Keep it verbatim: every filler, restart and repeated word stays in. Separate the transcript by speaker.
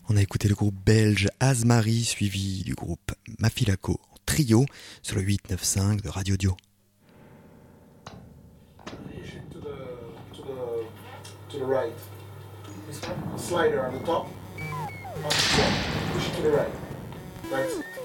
Speaker 1: On a écouté le groupe belge Azmari, suivi du groupe Mafilako en trio sur le huit neuf cinq de Radio Dio.
Speaker 2: To the, to the, to the right. This one? A slider on the top. On the top. Push it to the right. That's it.